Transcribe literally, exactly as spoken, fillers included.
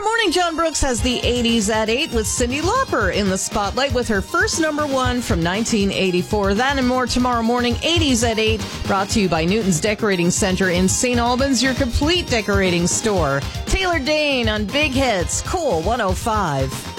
morning, John Brooks has the eighties at eight with Cyndi Lauper in the spotlight with her first number one from nineteen eighty-four. That and more tomorrow morning, eighties at eight, brought to you by Newton's Decorating Center in Saint Albans, your complete decorating store. Taylor Dane on Big Hits, Cool one oh five.